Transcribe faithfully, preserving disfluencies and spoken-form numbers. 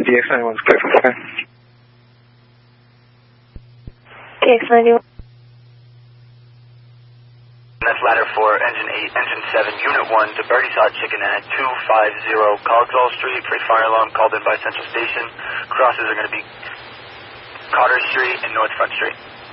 D X ninety-one is clear for fire. D X ninety-one. That's ladder four, engine eight, engine seven, unit one to Birdie's Hot Chicken at two five zero Cogswell Street for a fire alarm called in by Central Station. Crosses are going to be Carter Street and North Front Street.